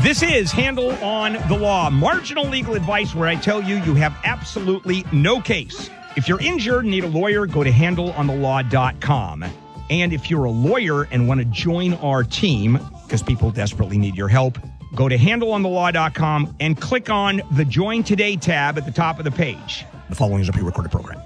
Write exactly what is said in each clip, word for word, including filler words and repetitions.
This is Handle on the Law, marginal legal advice where I tell you you have absolutely no case. If you're injured and need a lawyer, go to handle on the law dot com. And if you're a lawyer and want to join our team, because people desperately need your help, go to handle on the law dot com and click on the Join Today tab at the top of the page. The following is a pre-recorded program.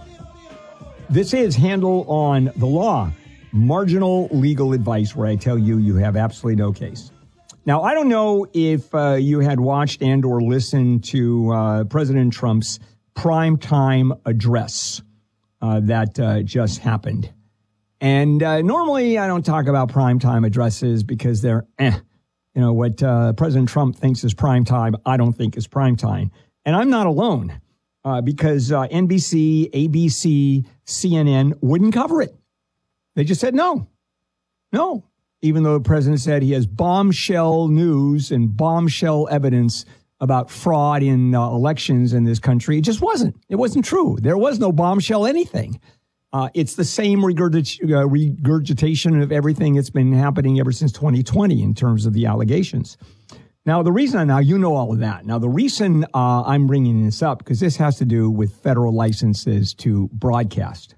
This is Handle on the Law, marginal legal advice where I tell you you have absolutely no case. Now, I don't know if uh, you had watched and or listened to uh, President Trump's primetime address uh, that uh, just happened. And uh, normally I don't talk about primetime addresses because they're, eh, you know, what uh, President Trump thinks is primetime, I don't think is primetime. And I'm not alone uh, because uh, N B C, A B C, C N N wouldn't cover it. They just said no, no. Even though the president said he has bombshell news and bombshell evidence about fraud in uh, elections in this country, it just wasn't. It wasn't true. There was no bombshell anything. Uh, it's the same regurgit- uh, regurgitation of everything that's been happening ever since twenty twenty in terms of the allegations. Now, the reason, now you know all of that. Now, the reason uh, I'm bringing this up, because this has to do with federal licenses to broadcast.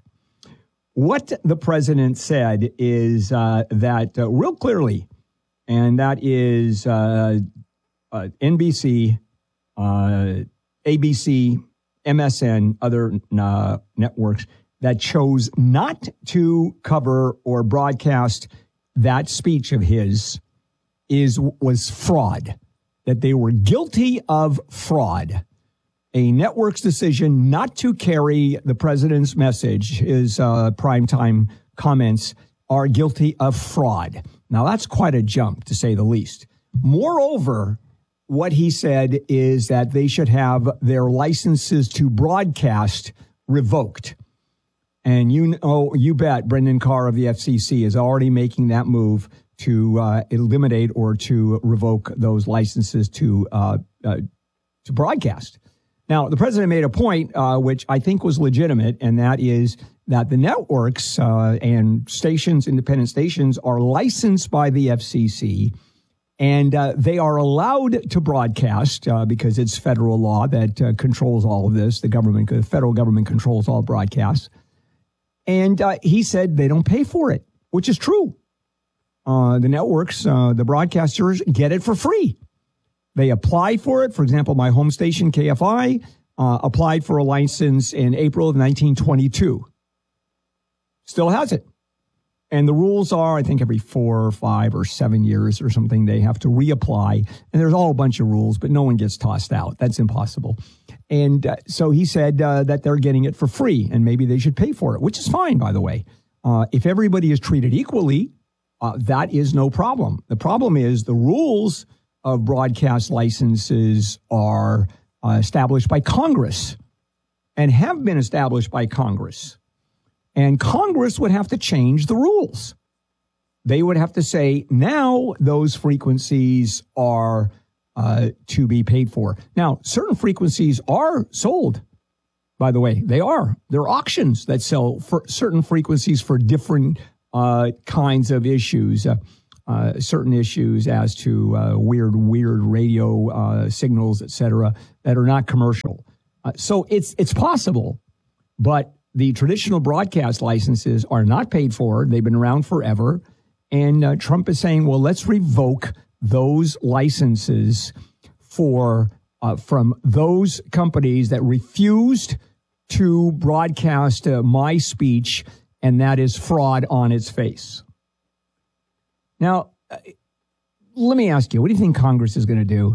What the president said is uh, that uh, real clearly, and that is uh, uh, N B C, uh, A B C, M S N, other uh, networks that chose not to cover or broadcast that speech of his is was fraud, that they were guilty of fraud. A network's decision not to carry the president's message, his uh, primetime comments, are guilty of fraud. Now, that's quite a jump, to say the least. Moreover, what he said is that they should have their licenses to broadcast revoked. And you know, you bet Brendan Carr of the F C C is already making that move to uh, eliminate or to revoke those licenses to uh, uh, to broadcast. Now, the president made a point, uh, which I think was legitimate, and that is that the networks uh, and stations, independent stations, are licensed by the F C C, and uh, they are allowed to broadcast uh, because it's federal law that uh, controls all of this. The government, the federal government controls all broadcasts. And uh, he said they don't pay for it, which is true. Uh, the networks, uh, the broadcasters get it for free. They apply for it. For example, my home station, K F I, uh, applied for a license in April of nineteen twenty-two. Still has it. And the rules are, I think, every four or five or seven years or something, they have to reapply. And there's all a bunch of rules, but no one gets tossed out. That's impossible. And uh, so he said uh, that they're getting it for free, and maybe they should pay for it, which is fine, by the way. Uh, if everybody is treated equally, uh, that is no problem. The problem is the rules of broadcast licenses are uh, established by Congress and have been established by Congress. And Congress would have to change the rules. They would have to say, now those frequencies are uh, to be paid for. Now, certain frequencies are sold, by the way. They are. There are auctions that sell for certain frequencies for different uh, kinds of issues. Uh, Uh, certain issues as to uh, weird, weird radio uh, signals, et cetera, that are not commercial. Uh, so it's it's possible, but the traditional broadcast licenses are not paid for. They've been around forever. And uh, Trump is saying, well, let's revoke those licenses for uh, from those companies that refused to broadcast uh, my speech, and that is fraud on its face. Now, uh, let me ask you, what do you think Congress is going to do?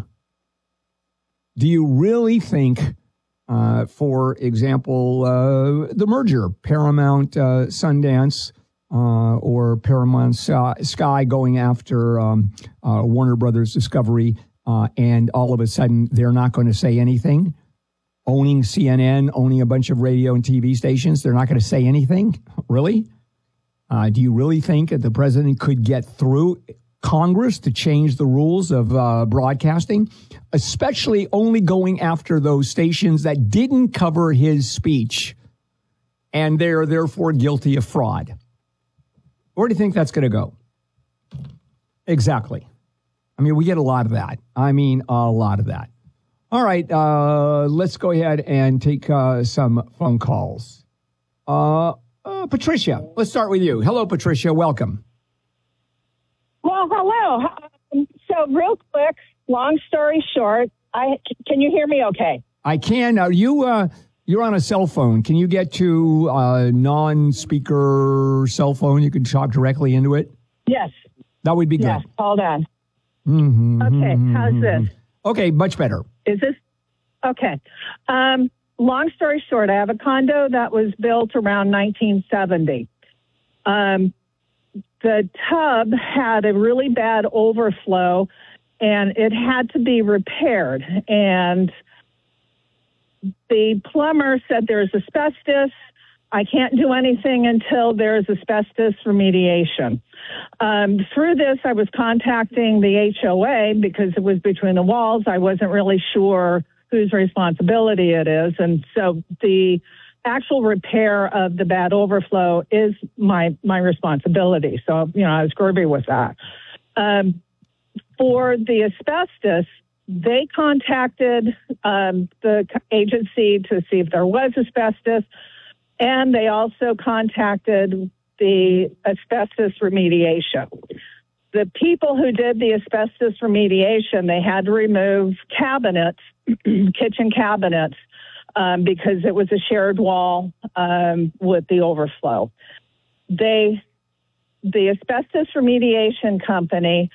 Do you really think, uh, for example, uh, the merger, Paramount uh, Sundance uh, or Paramount Sky going after um, uh, Warner Brothers Discovery, uh, and all of a sudden they're not going to say anything? Owning C N N, owning a bunch of radio and T V stations, they're not going to say anything? Really? Uh, do you really think that the president could get through Congress to change the rules of uh, broadcasting, especially only going after those stations that didn't cover his speech and they're therefore guilty of fraud? Where do you think that's going to go? Exactly. I mean, we get a lot of that. I mean, a lot of that. All right, uh, let's go ahead and take uh, some phone calls. Uh, uh, Patricia, let's start with you. Hello, Patricia. Welcome. Well, hello. Um, so real quick, long story short, I can you hear me okay? I can. Now, you, uh, you're on a cell phone. Can you get to a non-speaker cell phone? You can talk directly into it? Yes. That would be good. Yes, hold on. Mm-hmm, okay, mm-hmm, how's this? Okay, much better. Is this? Okay. Um, long story short, I have a condo that was built around nineteen seventy. Um, the tub had a really bad overflow, and it had to be repaired. And the plumber said there's asbestos. I can't do anything until there's asbestos remediation. Um, through this, I was contacting the H O A because it was between the walls. I wasn't really sure whose responsibility it is. And so the actual repair of the bad overflow is my, my responsibility. So, you know, I was groovy with that. Um, for the asbestos, they contacted um, the agency to see if there was asbestos. And they also contacted the asbestos remediation. The people who did the asbestos remediation, they had to remove cabinets, kitchen cabinets, um, because it was a shared wall um, with the overflow. They, the asbestos remediation company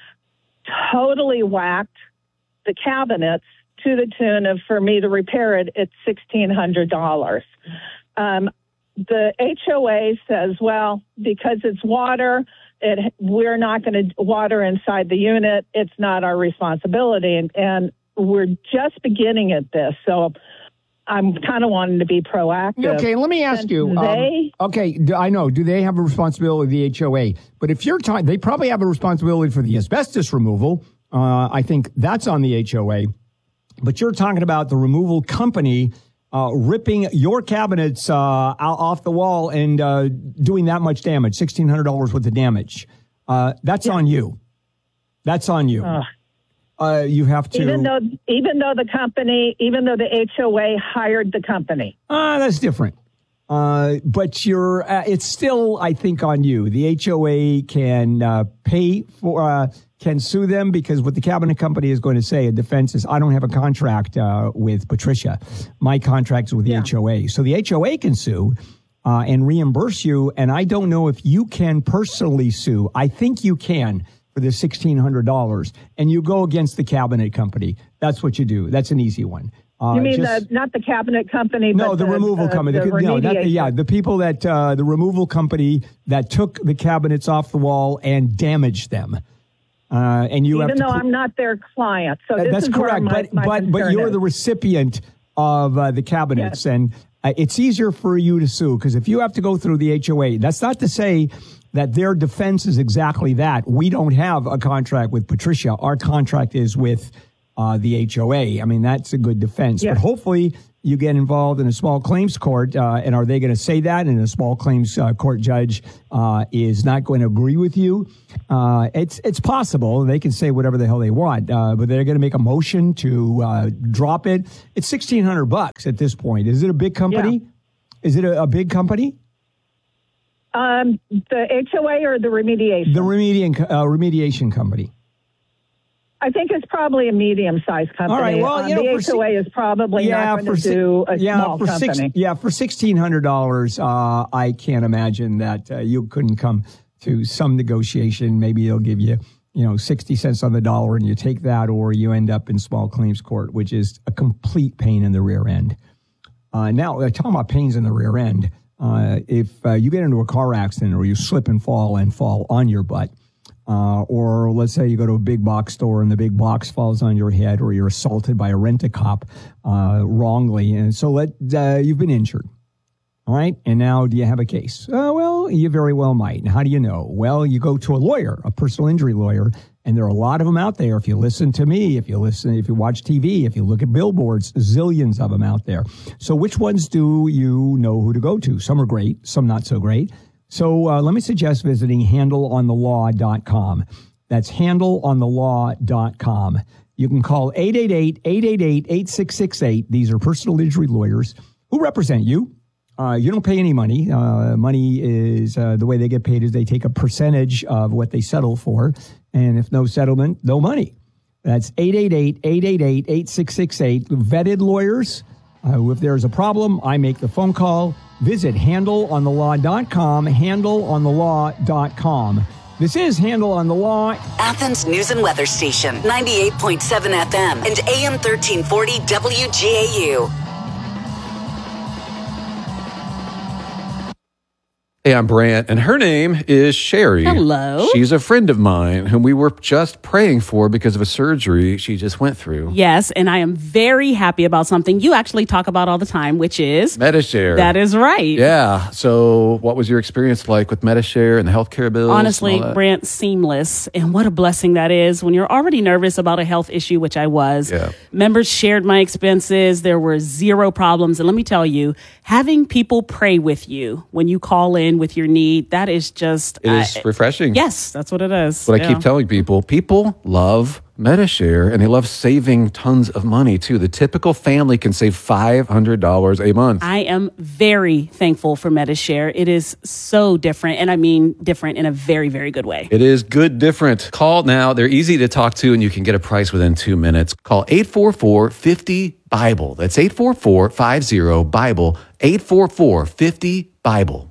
totally whacked the cabinets to the tune of, for me to repair it, it's sixteen hundred dollars. Um, The H O A says, well, because it's water, it, we're not going to water inside the unit. It's not our responsibility. And, and we're just beginning at this. So I'm kind of wanting to be proactive. Okay, let me ask you. They, um, okay, do, I know. Do they have a responsibility, the H O A? But if you're talking, they probably have a responsibility for the asbestos removal. Uh, I think that's on the H O A. But you're talking about the removal company Uh, ripping your cabinets uh, out, off the wall and uh, doing that much damage, sixteen hundred dollars worth of damage. Uh, that's yeah. on you. That's on you. Uh, uh, you have to. Even though, even though the company, even though the H O A hired the company. Uh, that's different. Uh, but you're, uh, it's still, I think, on you. The H O A can uh, pay for, uh, can sue them because what the cabinet company is going to say, a defense is, I don't have a contract uh, with Patricia. My contract is with the yeah. H O A. So the H O A can sue uh, and reimburse you. And I don't know if you can personally sue. I think you can for the sixteen hundred dollars. And you go against the cabinet company. That's what you do. That's an easy one. Uh, you mean just, the, not the cabinet company? No, but the, the removal uh, company. The, the, no, not the, yeah, the people that uh, the removal company that took the cabinets off the wall and damaged them. Uh, and you even have to though cl- I'm not their client, so this that's is correct. My, but my but but you're is. the recipient of uh, the cabinets, yes. and uh, it's easier for you to sue because if you have to go through the H O A, that's not to say that their defense is exactly that. We don't have a contract with Patricia. Our contract is with uh, the H O A. I mean, that's a good defense. Yes. But hopefully you get involved in a small claims court, uh, and are they going to say that? And a small claims uh, court judge uh, is not going to agree with you. Uh, it's it's possible. They can say whatever the hell they want, uh, but they're going to make a motion to uh, drop it. It's sixteen hundred bucks at this point. Is it a big company? Yeah. Is it a, a big company? Um, the H O A or the remediation? The remediation uh, remediation company. I think it's probably a medium-sized company. All right. Well, um, you know, the H O A is probably yeah, not going to do a yeah, small for company. Six, yeah, for sixteen hundred dollars, uh, I can't imagine that uh, you couldn't come to some negotiation. Maybe they'll give you, you know, sixty cents on the dollar, and you take that, or you end up in small claims court, which is a complete pain in the rear end. Uh, now, uh, talking about pains in the rear end, uh, if uh, you get into a car accident or you slip and fall and fall on your butt. Uh, or let's say you go to a big box store and the big box falls on your head, or you're assaulted by a rent-a-cop uh, wrongly. And so let uh, you've been injured. All right. And now do you have a case? Uh, well, you very well might. And how do you know? Well, you go to a lawyer, a personal injury lawyer, and there are a lot of them out there. If you listen to me, if you listen, if you watch T V, if you look at billboards, zillions of them out there. So which ones do you know who to go to? Some are great, some not so great. So uh, let me suggest visiting handle on the law dot com. That's handle on the law dot com. You can call eight eight eight, eight eight eight, eight six six eight. These are personal injury lawyers who represent you. Uh, you don't pay any money. Uh, money is uh, the way they get paid is they take a percentage of what they settle for. And if no settlement, no money. That's eight eight eight, eight eight eight, eight six six eight. Vetted lawyers. Uh, if there's a problem, I make the phone call. Visit handle on the law dot com, handle on the law dot com. This is Handle on the Law. Athens News and Weather Station, ninety-eight point seven F M and A M thirteen forty W G A U. Hey, I'm Brant, and her name is Sherry. Hello. She's a friend of mine whom we were just praying for because of a surgery she just went through. Yes, and I am very happy about something you actually talk about all the time, which is Medi-Share. That is right. Yeah. So what was your experience like with Medi-Share and the healthcare bills? Honestly, Brant, seamless. And what a blessing that is when you're already nervous about a health issue, which I was. Yeah. Members shared my expenses. There were zero problems. And let me tell you, having people pray with you when you call in with your need, that is just... It is uh, refreshing. Yes, that's what it is. What yeah. I keep telling people, people love Medi-Share, and they love saving tons of money, too. The typical family can save five hundred dollars a month. I am very thankful for Medi-Share. It is so different, and I mean different in a very, very good way. It is good different. Call now. They're easy to talk to, and you can get a price within two minutes. Call eight four four, five zero, BIBLE. That's eight four four, five zero, BIBLE, eight four four, five zero, BIBLE.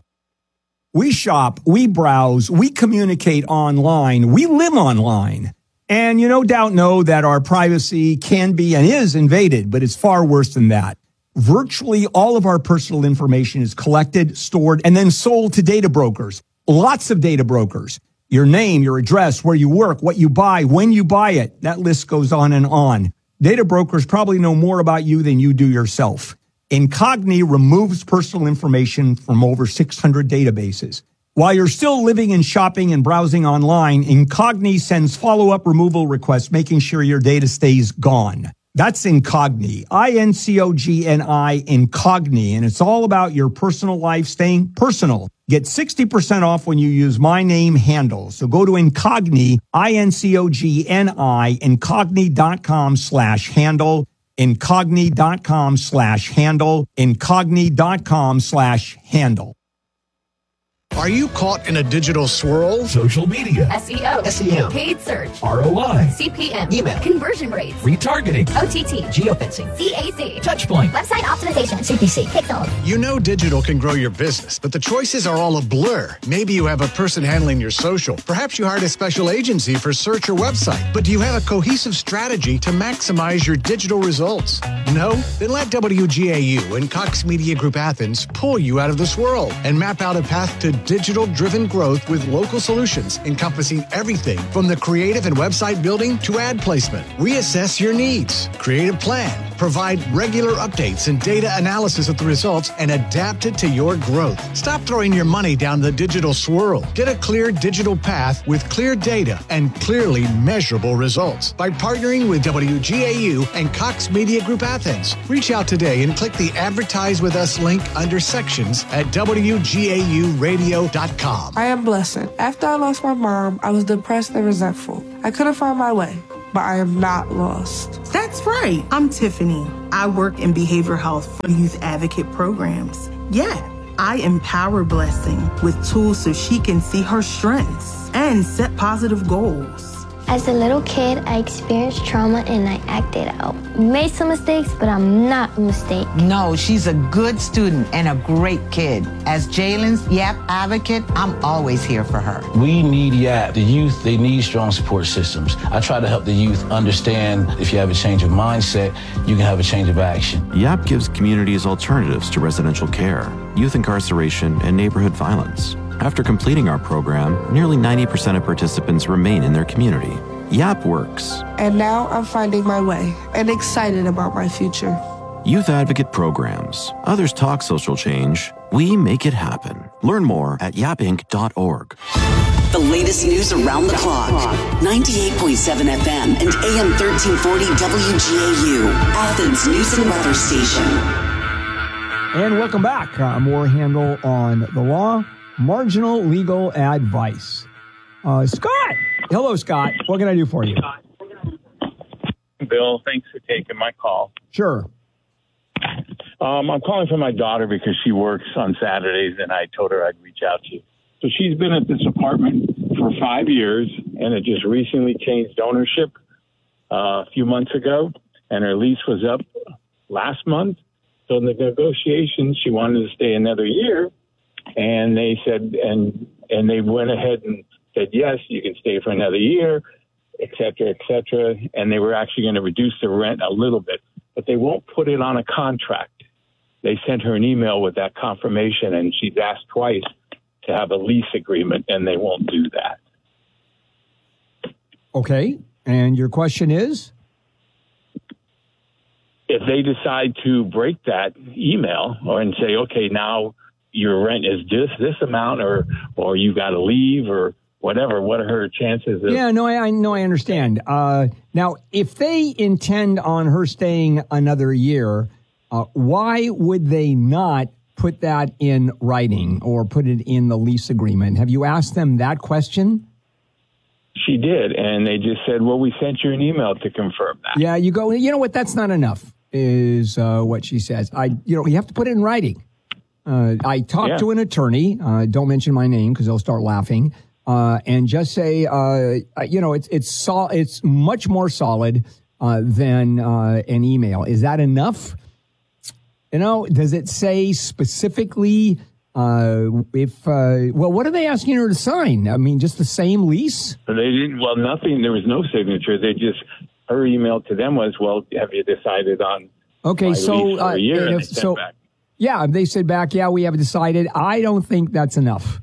We shop, we browse, we communicate online, we live online. And you no doubt know that our privacy can be and is invaded, but it's far worse than that. Virtually all of our personal information is collected, stored, and then sold to data brokers. Lots of data brokers. Your name, your address, where you work, what you buy, when you buy it. That list goes on and on. Data brokers probably know more about you than you do yourself. Incogni removes personal information from over six hundred databases. While you're still living and shopping and browsing online, Incogni sends follow-up removal requests, making sure your data stays gone. That's Incogni, I N C O G N I, Incogni, and it's all about your personal life staying personal. Get sixty percent off when you use my name handle. So go to Incogni, I N C O G N I, incogni.com slash handle. Incogni.com slash handle, incogni.com slash handle. Are you caught in a digital swirl? Social media, S E O, S E M, paid search, R O I, C P M, email, conversion rates, retargeting, O T T, geofencing, C A C, Touchpoint, website optimization, C P C, Pixel. You know digital can grow your business, but the choices are all a blur. Maybe you have a person handling your social. Perhaps you hired a special agency for search or website. But do you have a cohesive strategy to maximize your digital results? No? Then let W G A U and Cox Media Group Athens pull you out of the swirl and map out a path to digital-driven growth with local solutions encompassing everything from the creative and website building to ad placement. Reassess your needs, create a plan, provide regular updates and data analysis of the results, and adapt it to your growth. Stop throwing your money down the digital swirl. Get a clear digital path with clear data and clearly measurable results by partnering with W G A U and Cox Media Group Athens. Reach out today and click the Advertise with Us link under sections at W G A U radio dot com. I am Blessed. After I lost my mom, I was depressed and resentful. I couldn't find my way, but I am not lost. That's right. I'm Tiffany. I work in behavioral health for youth advocate programs. Yet, I empower Blessing with tools so she can see her strengths and set positive goals. As a little kid, I experienced trauma and I acted out. Made some mistakes, but I'm not a mistake. No, she's a good student and a great kid. As Jalen's YAP advocate, I'm always here for her. We need YAP. The youth, they need strong support systems. I try to help the youth understand if you have a change of mindset, you can have a change of action. YAP gives communities alternatives to residential care, youth incarceration, and neighborhood violence. After completing our program, nearly ninety percent of participants remain in their community. YAP works. And now I'm finding my way and excited about my future. Youth Advocate Programs. Others talk social change. We make it happen. Learn more at yap inc dot org. The latest news around the clock. ninety-eight point seven F M and A M thirteen forty W G A U. Athens News and Weather Station. And welcome back. Uh, more Handle on the Law. Marginal legal advice. Uh, Scott. Hello, Scott. What can I do for you? Bill, thanks for taking my call. Sure. Um, I'm calling for my daughter because she works on Saturdays, and I told her I'd reach out to you. So she's been at this apartment for five years, and it just recently changed ownership uh, a few months ago, and her lease was up last month. So in the negotiations, she wanted to stay another year, and they said, and and they went ahead and said, yes, you can stay for another year, et cetera, et cetera. And they were actually going to reduce the rent a little bit, but they won't put it on a contract. They sent her an email with that confirmation, and she's asked twice to have a lease agreement, and they won't do that. Okay. And your question is? If they decide to break that email or and say, okay, now your rent is this this amount, or or you got to leave, or whatever, what are her chances of? Yeah, no, I, I know, I understand. Uh, now, if they intend on her staying another year, uh, why would they not put that in writing or put it in the lease agreement? Have you asked them that question? She did, and they just said, well, we sent you an email to confirm that. Yeah, you go, you know what, that's not enough, is uh, what she says. I, you know, you have to put it in writing. Uh, I talked Yeah. to an attorney, uh, don't mention my name because they'll start laughing, uh, and just say, uh, you know, it's it's sol- it's much more solid uh, than uh, an email. Is that enough? You know, does it say specifically uh, if, uh, well, what are they asking her to sign? I mean, just the same lease? They didn't, well, nothing, there was no signature. They just, her email to them was, well, have you decided on Okay, my so, lease for uh, a year? And if- they sent so, back. yeah, they said back, yeah, we have decided. I don't think that's enough.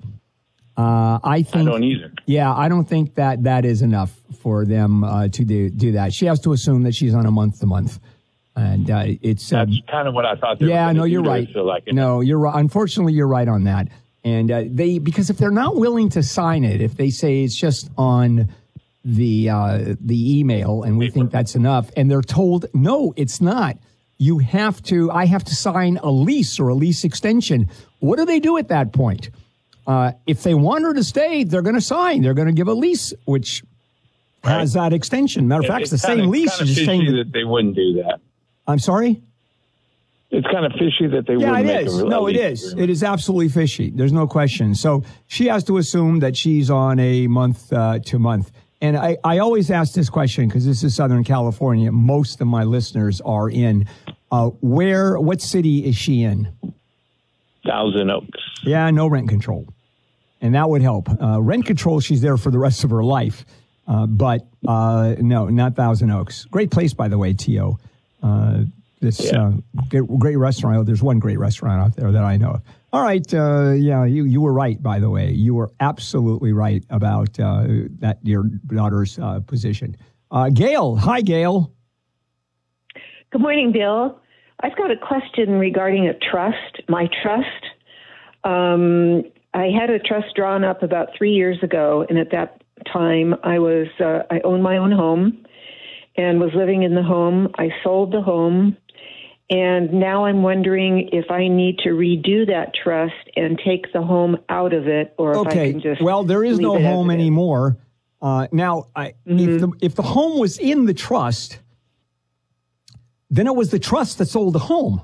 Uh, I think, I don't either. Yeah, I don't think that that is enough for them uh, to do, do that. She has to assume that she's on a month to month. And uh, it's That's kind of what I thought they were yeah, gonna no, do you're to her, right. so like, No, you're right. Unfortunately, you're right on that. And uh, they, because if they're not willing to sign it, if they say it's just on the uh, the email and we think that's enough, and they're told no, it's not. You have to. I have to sign a lease or a lease extension. What do they do at that point? Uh, if they want her to stay, they're going to sign. They're going to give a lease, which has that extension. Matter of fact, it's the kinda, same lease. Kind of you just fishy change that they wouldn't do that. I'm sorry? It's kind of fishy that they Yeah, wouldn't it make is. a No, it lease is. agreement. It is absolutely fishy. There's no question. So she has to assume that she's on a month uh, to month. And I, I always ask this question because this is Southern California. Most of my listeners are in. Uh, where, what city is she in? Thousand Oaks. Yeah, no rent control. And that would help. Uh, rent control, she's there for the rest of her life. Uh, but uh, no, not Thousand Oaks. Great place, by the way, T O. Uh, this Yeah. uh, great, great restaurant. There's one great restaurant out there that I know of. All right. Uh, yeah, you, you were right, by the way. You were absolutely right about uh, that your daughter's uh, position. Uh, Gail. Hi, Gail. Good morning, Bill. I've got a question regarding a trust, my trust. Um, I had a trust drawn up about three years ago, and at that time I was uh, I owned my own home and was living in the home. I sold the home, and now I'm wondering if I need to redo that trust and take the home out of it, or if Okay. I can just well, there is leave no it as home it is. anymore. Uh, now, I, if the if the home was in the trust, then it was the trust that sold the home.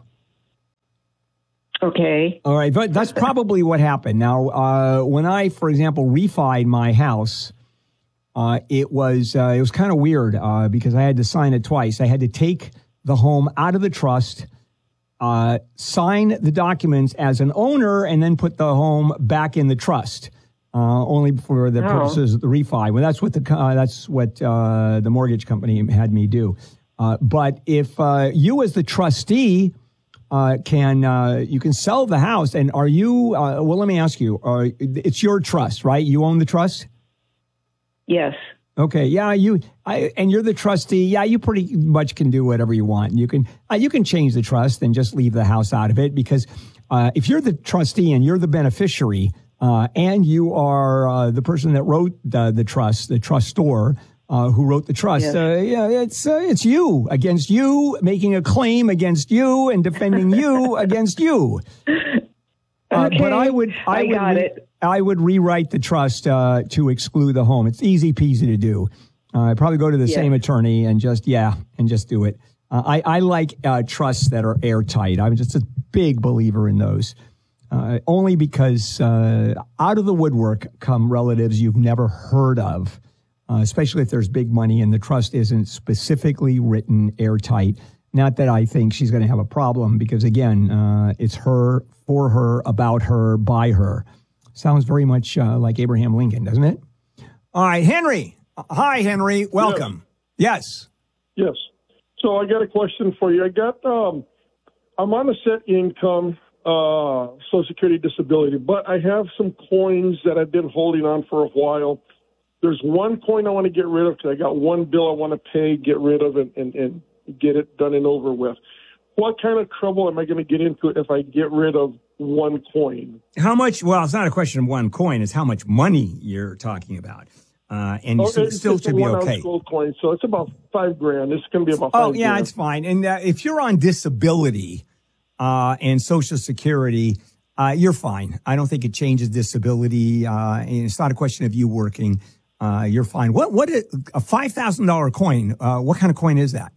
Okay. All right, but that's probably what happened. Now, uh, when I, for example, refied my house, uh, it was uh, it was kind of weird uh, because I had to sign it twice. I had to take the home out of the trust, uh, sign the documents as an owner, and then put the home back in the trust. Uh, only for the Oh. purposes of the refi. Well, that's what the co- uh, that's what uh, the mortgage company had me do. Uh, but if uh, you, as the trustee, uh, can uh, you can sell the house, and are you? Uh, well, let me ask you. Uh, it's your trust, right? You own the trust. Yes. Okay. Yeah. You. I, and you're the trustee. Yeah. You pretty much can do whatever you want. You can. Uh, you can change the trust and just leave the house out of it because uh, if you're the trustee and you're the beneficiary. Uh, and you are uh, the person that wrote the, the trust, the trustor uh, who wrote the trust. Yes. Uh, yeah, it's uh, it's you against you, making a claim against you and defending you against you. Uh, Okay. but I would, I, I would, got re- it. I would rewrite the trust uh, to exclude the home. It's easy peasy to do. Uh, I'd probably go to the Yeah. same attorney and just, yeah, and just do it. Uh, I, I like uh, trusts that are airtight. I'm just a big believer in those. Uh, only because uh, out of the woodwork come relatives you've never heard of, uh, especially if there's big money and the trust isn't specifically written airtight. Not that I think she's going to have a problem because, again, uh, it's her, for her, about her, by her. Sounds very much uh, like Abraham Lincoln, doesn't it? All right, Henry. Hi, Henry. Welcome. Yes. Yes. So I got a question for you. I got, um, I'm on a set income, uh, Social Security disability, but I have some coins that I've been holding on for a while. There's one coin I want to get rid of because I got one bill I want to pay, get rid of, and, and, and get it done and over with. What kind of trouble am I going to get into if I get rid of one coin? How much? Well, it's not a question of one coin. It's how much money you're talking about. Uh, and you Oh, still it's still just a should be one okay. ounce gold coin, so it's about five grand. It's going to be about five Oh, yeah, grand. it's fine. And uh, if you're on disability uh, and Social Security, uh, you're fine. I don't think it changes disability. Uh, and it's not a question of you working. Uh, you're fine. What? What? Is, a five thousand dollars coin, uh, what kind of coin is that?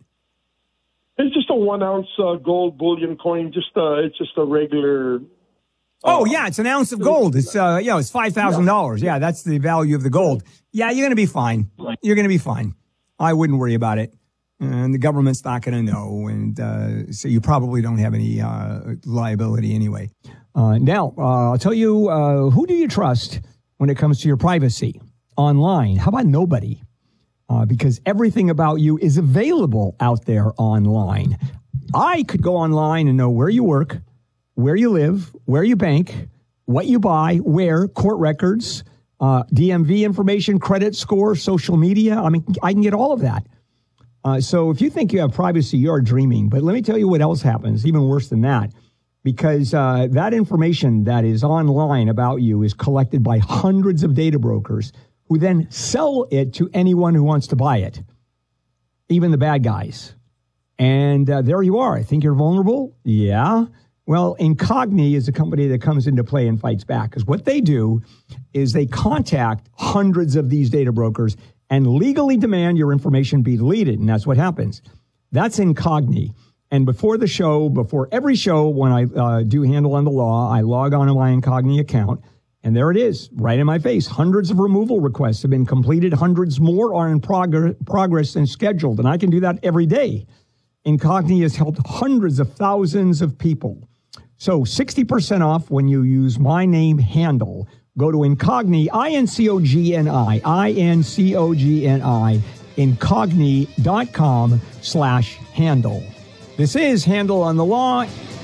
It's just a one ounce uh, gold bullion coin. Just uh, it's just a regular. Oh, yeah, it's an ounce of gold. It's, uh, you know, it's five thousand dollars. Yeah, that's the value of the gold. Yeah, you're going to be fine. You're going to be fine. I wouldn't worry about it. And the government's not going to know. And uh, so you probably don't have any uh, liability anyway. Uh, now, uh, I'll tell you, uh, who do you trust when it comes to your privacy online? How about nobody? Uh, because everything about you is available out there online. I could go online and know where you work, where you live, where you bank, what you buy, where, court records, uh, D M V information, credit score, social media. I mean, I can get all of that. Uh, so if you think you have privacy, you're dreaming. But let me tell you what else happens, even worse than that, because uh, that information that is online about you is collected by hundreds of data brokers who then sell it to anyone who wants to buy it, even the bad guys. And uh, there you are. I think you're vulnerable? Yeah. Well, Incogni is a company that comes into play and fights back, because what they do is they contact hundreds of these data brokers and legally demand your information be deleted, and that's what happens. That's Incogni. And before the show, before every show, when I uh, do Handle on the Law, I log on to my Incogni account, and there it is, right in my face. Hundreds of removal requests have been completed. Hundreds more are in prog- progress and scheduled, and I can do that every day. Incogni has helped hundreds of thousands of people. So sixty percent off when you use my name Handle. Go to Incogni, I N C O G N I, I N C O G N I, incogni.com slash handle. This is Handle on the Law.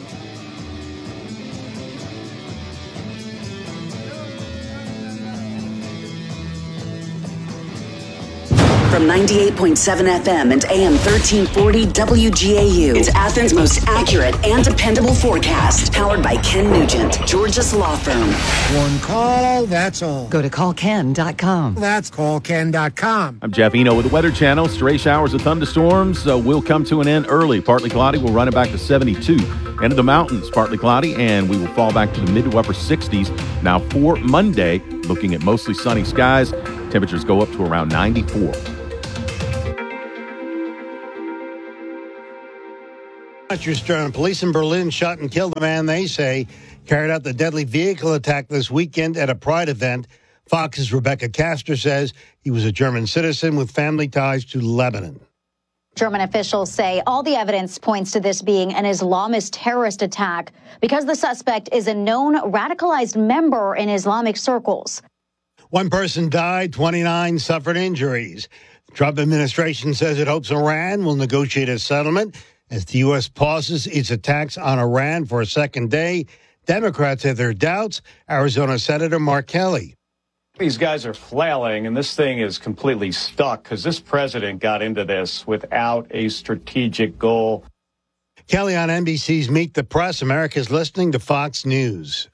From ninety-eight point seven F M and A M thirteen forty W G A U. It's Athens' most accurate and dependable forecast. Powered by Ken Nugent, Georgia's law firm. One call, that's all. Go to call ken dot com. That's call ken dot com. I'm Jeff Eno with the Weather Channel. Stray showers of thunderstorms uh, will come to an end early. Partly cloudy. We'll run it back to seventy-two. Into the mountains, partly cloudy, and we will fall back to the mid to upper sixties. Now for Monday, looking at mostly sunny skies. Temperatures go up to around ninety-four. Manchester police in Berlin shot and killed a man they say carried out the deadly vehicle attack this weekend at a Pride event. Fox's Rebecca Castor says he was a German citizen with family ties to Lebanon. German officials say all the evidence points to this being an Islamist terrorist attack because the suspect is a known radicalized member in Islamic circles. One person died, twenty-nine suffered injuries. The Trump administration says it hopes Iran will negotiate a settlement as the U S pauses its attacks on Iran for a second day. Democrats have their doubts. Arizona Senator Mark Kelly. These guys are flailing, and this thing is completely stuck because this president got into this without a strategic goal. Kelly on N B C's Meet the Press. America's listening to Fox News.